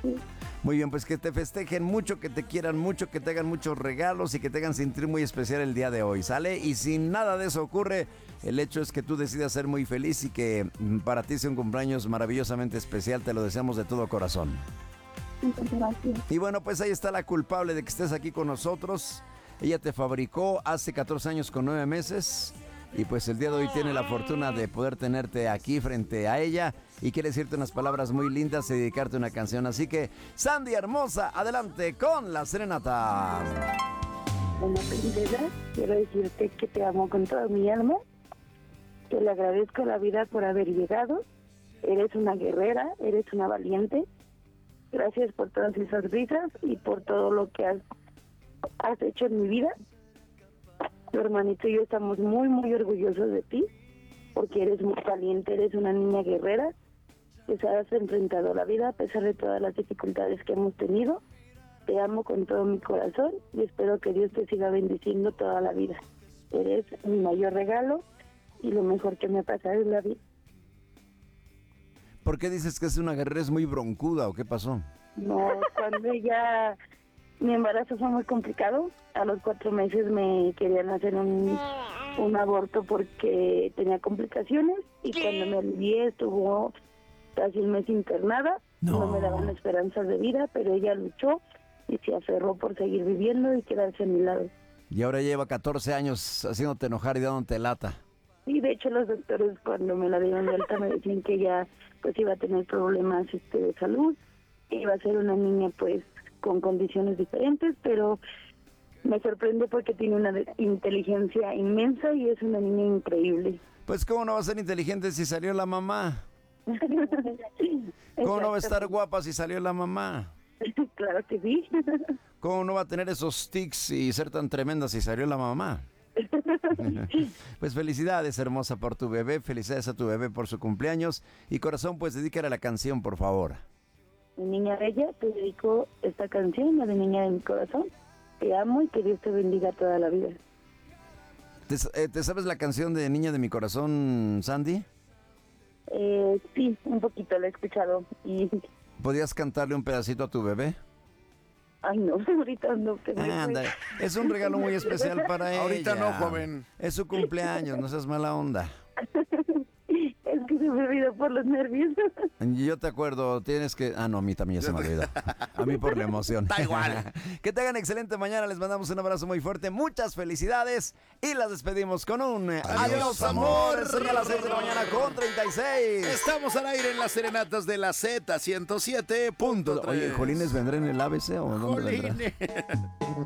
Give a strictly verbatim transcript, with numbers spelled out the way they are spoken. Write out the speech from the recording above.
Sí. Muy bien, pues que te festejen mucho, que te quieran mucho, que te hagan muchos regalos y que te hagan sentir muy especial el día de hoy, ¿sale? Y si nada de eso ocurre, el hecho es que tú decidas ser muy feliz y que para ti sea un cumpleaños maravillosamente especial. Te lo deseamos de todo corazón. Muchas gracias. Y bueno, pues ahí está la culpable de que estés aquí con nosotros. Ella te fabricó hace catorce años con nueve meses. Y pues el día de hoy tiene la fortuna de poder tenerte aquí frente a ella y quiere decirte unas palabras muy lindas y dedicarte una canción. Así que, Sandy hermosa, adelante con la serenata. Bueno, princesa, quiero decirte que te amo con toda mi alma, que le agradezco a la vida por haber llegado. Eres una guerrera, eres una valiente. Gracias por todas esas risas y por todo lo que has, has hecho en mi vida. Tu hermanito y yo estamos muy, muy orgullosos de ti, porque eres muy valiente, eres una niña guerrera, que se has enfrentado a la vida a pesar de todas las dificultades que hemos tenido. Te amo con todo mi corazón y espero que Dios te siga bendiciendo toda la vida. Eres mi mayor regalo y lo mejor que me ha pasado en la vida. ¿Por qué dices que es una guerrera? ¿Es muy broncuda o qué pasó? No, cuando ella... Mi embarazo fue muy complicado. A los cuatro meses me querían hacer un, un aborto porque tenía complicaciones y cuando me alivié estuvo casi un mes internada. No. No me daban esperanzas de vida, pero ella luchó y se aferró por seguir viviendo y quedarse a mi lado. Y ahora lleva catorce años haciéndote enojar y dándote lata. Y de hecho los doctores cuando me la dieron de alta me decían que ella pues iba a tener problemas este, de salud, iba a ser una niña pues con condiciones diferentes, pero me sorprende porque tiene una de- inteligencia inmensa y es una niña increíble. Pues ¿cómo no va a ser inteligente si salió la mamá? ¿Cómo no va a estar guapa si salió la mamá? Claro que sí. ¿Cómo no va a tener esos tics y ser tan tremenda si salió la mamá? Pues felicidades, hermosa, por tu bebé. Felicidades a tu bebé por su cumpleaños. Y corazón, pues dedícale la canción, por favor. Mi niña bella, te dedico esta canción, la de Niña de mi corazón. Te amo y que Dios te bendiga toda la vida. ¿Te, eh, ¿te sabes la canción de Niña de mi corazón, Sandy? Eh, sí, un poquito la he escuchado y... ¿Podías cantarle un pedacito a tu bebé? Ay, no, ahorita no. Que me Anda, es un regalo muy especial para ella. Ahorita no, joven. Es su cumpleaños, no seas mala onda. Es que se me olvidó por los nervios. Yo te acuerdo, tienes que... Ah, no, a mí también ya se me olvidó. A mí por la emoción. Da igual. Que tengan excelente mañana, les mandamos un abrazo muy fuerte, muchas felicidades y las despedimos con un... Adiós, Adiós, amor. amor. Son a las seis de la mañana con treinta y seis. Estamos al aire en las serenatas de la Z ciento siete punto tres. Oye, ¿Jolines vendrá en el A B C o dónde vendrá? Jolines.